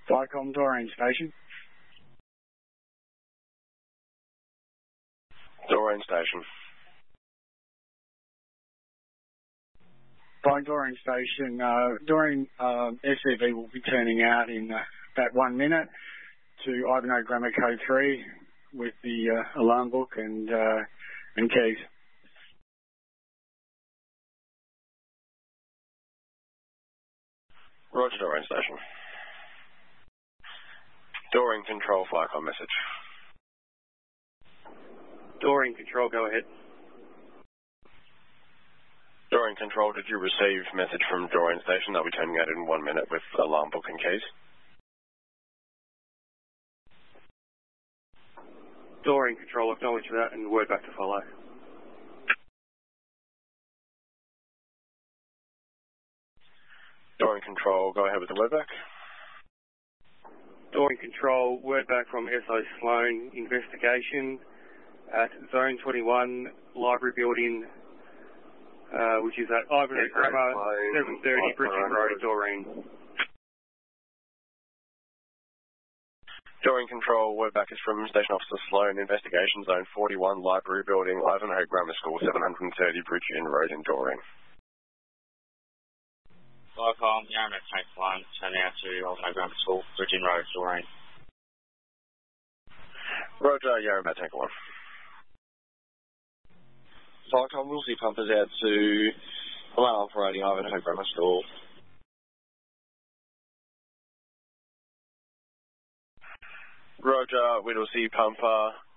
Vicom, Doreen Station. Doreen Station. By Doreen Station, Doreen SCV will be turning out in about 1 minute to Ivanhoe Grammar Code 3 with the alarm book and keys. Roger, Doreen Station. Doreen Control, Flycom message. Doreen Control, go ahead. Doreen Control, did you receive message from Doreen Station? They'll be turning out in 1 minute with alarm book and keys. Doreen Control, acknowledge that and word back to follow. Doreen Control, go ahead with the word back. Doreen Control, word back from SO Sloan investigation at Zone 21 Library Building, which is at Ivanhoe Grammar, 730 Bridging Road, Doreen. Doreen Control, word back is from Station Officer Sloan, Investigation Zone 41, Library Building, Ivanhoe Grammar School, 730 Bridging Road in Doreen. Vicom, Yarramat Tank 1, turning out to Ivanhoe Grammar School, Bridging Road, Doreen. Roger, Yarramat Tank 1. Vicom, we'll see pumpers out to allow operating Ivanhoe Grammar School. Roger, Whittlesea Pumper